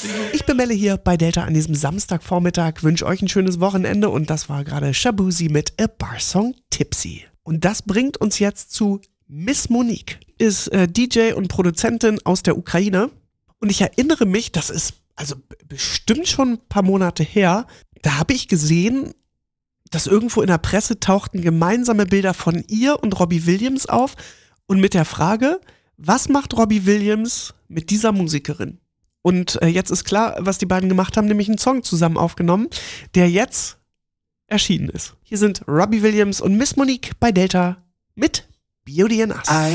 Ich bin Melle hier bei Delta an diesem Samstagvormittag, wünsche euch ein schönes Wochenende und das war gerade Shabuzi mit A Bar Song Tipsy. Und das bringt uns jetzt zu Miss Monique, ist DJ und Produzentin aus der Ukraine und ich erinnere mich, das ist also bestimmt schon ein paar Monate her, da habe ich gesehen, dass irgendwo in der Presse tauchten gemeinsame Bilder von ihr und Robbie Williams auf und mit der Frage, was macht Robbie Williams mit dieser Musikerin? Und jetzt ist klar, was die beiden gemacht haben, nämlich einen Song zusammen aufgenommen, der jetzt erschienen ist. Hier sind Robbie Williams und Miss Monique bei Delta mit Beauty and Us.